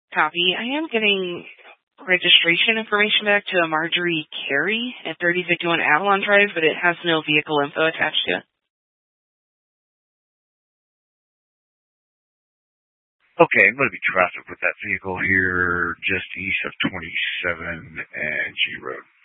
Copy. I am getting registration information back to a Marjorie Carey at 3051 Avalon Drive, but it has no vehicle info attached to it. Okay, I'm going to be traffic with that vehicle here just east of 27 and G Road.